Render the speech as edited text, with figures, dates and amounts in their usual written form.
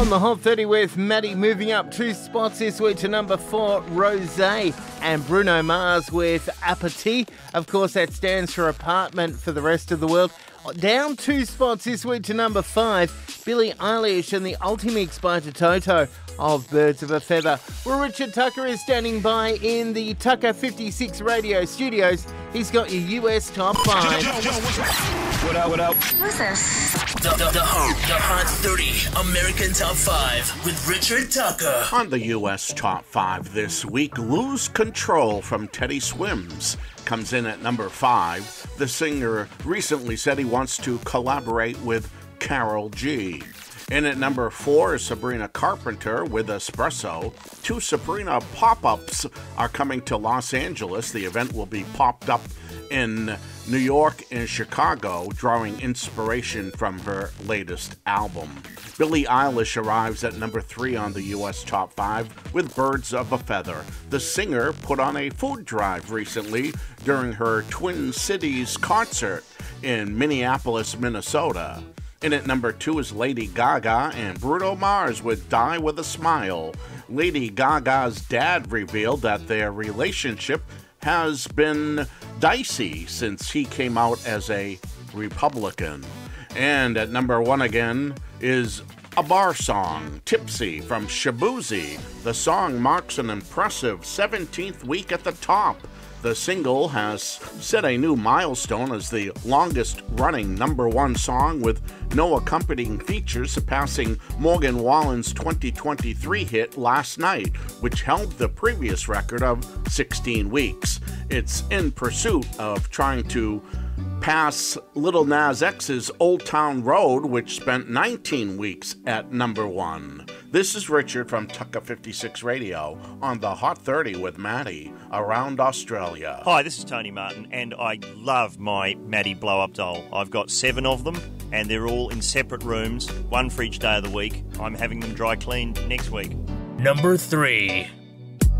On the Hot 30 with Maddie moving up 2 spots this week to number 4, Rosé, and Bruno Mars with Appetit. Of course, that stands for apartment for the rest of the world. Down 2 spots this week to number 5, Billie Eilish and the Ultimix by Toto of Birds of a Feather. Well, Richard Tucker is standing by in the Tucker 56 radio studios. He's got your US Top 5. What up, what up? Who's this? The Hot 30 American Top 5 with Richard Tucker. On the U.S. Top 5 this week, Lose Control from Teddy Swims comes in at number 5. The singer recently said he wants to collaborate with Karol G. In at number 4 is Sabrina Carpenter with Espresso. 2 Sabrina pop-ups are coming to Los Angeles. The event will be popped up in New York and Chicago, drawing inspiration from her latest album. Billie Eilish arrives at number 3 on the U.S. Top 5 with Birds of a Feather. The singer put on a food drive recently during her Twin Cities concert in Minneapolis, Minnesota. In at number 2 is Lady Gaga and Bruno Mars with Die With a Smile. Lady Gaga's dad revealed that their relationship has been dicey since he came out as a Republican. And at number 1 again is a bar song, Tipsy from Shaboozey. The song marks an impressive 17th week at the top. The single has set a new milestone as the longest-running number 1 song with no accompanying features, surpassing Morgan Wallen's 2023 hit Last Night, which held the previous record of 16 weeks. It's in pursuit of trying to pass Lil Nas X's Old Town Road, which spent 19 weeks at number 1. This is Richard from Tucker 56 Radio on the Hot 30 with Maddie around Australia. Hi, this is Tony Martin, and I love my Maddie blow-up doll. I've got 7 of them, and they're all in separate rooms, one for each day of the week. I'm having them dry cleaned next week. Number 3.